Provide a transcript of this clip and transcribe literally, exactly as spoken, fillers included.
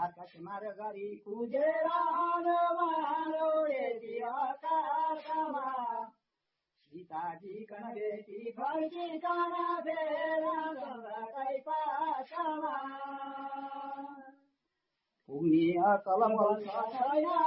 आकाशमार गरी कुदेर हनुमानो यति आकाशमा सीताजी कन बेटी फर्किकन फेर गङ्गाकै पासमा पुग्ने अकल बल छैन